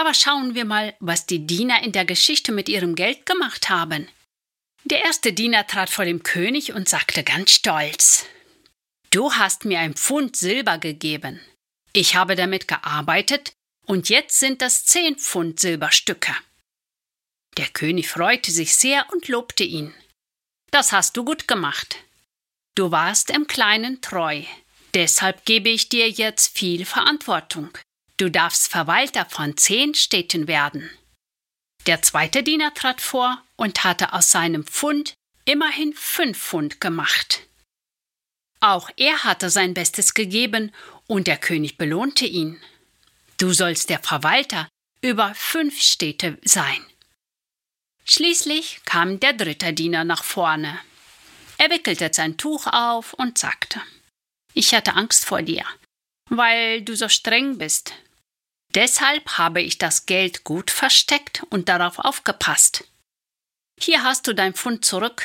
Aber schauen wir mal, was die Diener in der Geschichte mit ihrem Geld gemacht haben. Der erste Diener trat vor dem König und sagte ganz stolz: »Du hast mir 1 Pfund Silber gegeben. Ich habe damit gearbeitet und jetzt sind das 10 Pfund Silberstücke.« Der König freute sich sehr und lobte ihn. »Das hast du gut gemacht. Du warst im Kleinen treu. Deshalb gebe ich dir jetzt viel Verantwortung. Du darfst Verwalter von 10 Städten werden.« Der zweite Diener trat vor und hatte aus seinem Pfund immerhin 5 Pfund gemacht. Auch er hatte sein Bestes gegeben und der König belohnte ihn. »Du sollst der Verwalter über 5 Städte sein.« Schließlich kam der dritte Diener nach vorne. Er wickelte sein Tuch auf und sagte: »Ich hatte Angst vor dir, weil du so streng bist. Deshalb habe ich das Geld gut versteckt und darauf aufgepasst. Hier hast du dein Pfund zurück.«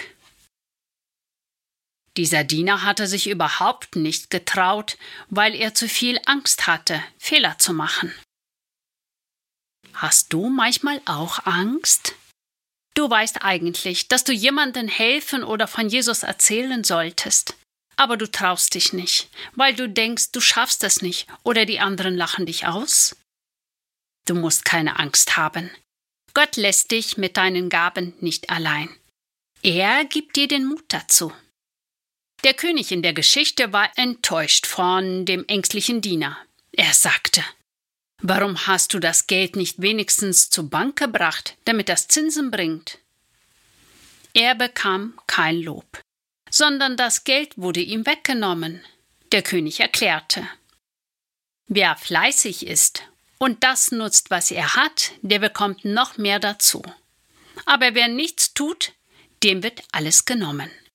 Dieser Diener hatte sich überhaupt nicht getraut, weil er zu viel Angst hatte, Fehler zu machen. Hast du manchmal auch Angst? Du weißt eigentlich, dass du jemandem helfen oder von Jesus erzählen solltest. Aber du traust dich nicht, weil du denkst, du schaffst es nicht oder die anderen lachen dich aus. Du musst keine Angst haben. Gott lässt dich mit deinen Gaben nicht allein. Er gibt dir den Mut dazu. Der König in der Geschichte war enttäuscht von dem ängstlichen Diener. Er sagte: »Warum hast du das Geld nicht wenigstens zur Bank gebracht, damit das Zinsen bringt?« Er bekam kein Lob, sondern das Geld wurde ihm weggenommen. Der König erklärte: »Wer fleißig ist und das nutzt, was er hat, der bekommt noch mehr dazu. Aber wer nichts tut, dem wird alles genommen.«